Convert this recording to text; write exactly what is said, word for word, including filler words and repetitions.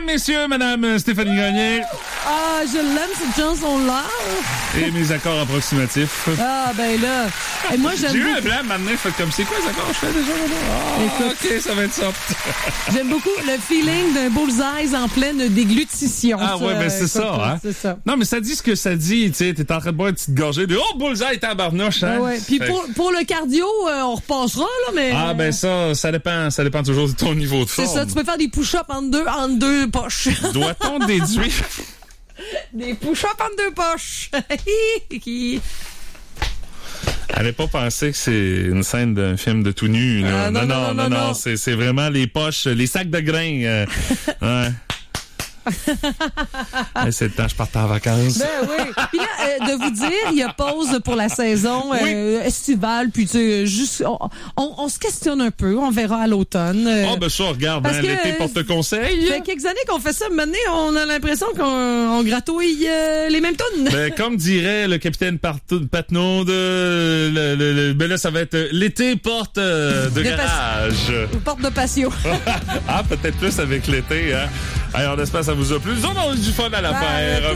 messieurs, madame Stéphanie Gagné. Ah, je l'aime, cette chanson-là. Et mes accords approximatifs. Ah, ben là. Et moi, j'aime J'ai eu beaucoup... un blanc maintenant, fait comme, c'est quoi les accords que je fais déjà? Ah, Écoute. OK, ça va être ça. J'aime beaucoup le feeling d'un bullseye en pleine déglutition. Ah, ouais, ben c'est écoute, ça, hein? C'est ça. Non, mais ça dit ce que ça dit, tu sais. T'es en train de boire une petite gorgée de oh, bullseye, tabarnouche, hein? Ah ouais. Puis Fait... pour, pour le cardio, euh, on repassera, là, mais. Ah, ben ça, ça dépend, ça dépend toujours de ton niveau de C'est forme. ça, tu peux faire des push-ups entre deux, entre deux poches. Doit-on déduire? Des push-ups entre deux poches. J'avais pas pensé que c'est une scène d'un film de tout nu. Là. Ah, non, non, non, non, non. C'est, c'est vraiment les poches, les sacs de grains. Euh, ouais. Hey, c'est le temps, je partais en vacances. Ben oui. Puis là, euh, de vous dire, il y a pause pour la saison euh, oui. estivale, puis tu sais, juste, on, on, on se questionne un peu, on verra à l'automne. Euh, oh, ben ça, regarde, hein, que, l'été porte conseil. Ça fait quelques années qu'on fait ça, maintenant, on a l'impression qu'on on gratouille euh, les mêmes tonnes. Ben, comme dirait le capitaine Patnaud, de, le, le, le, ben là, ça va être l'été porte euh, de, de garage. Pas- porte de patio. Ah, peut-être plus avec l'été, hein. Alors, on espère que ça vous a plu. Nous autres, on a eu du fun à la faire.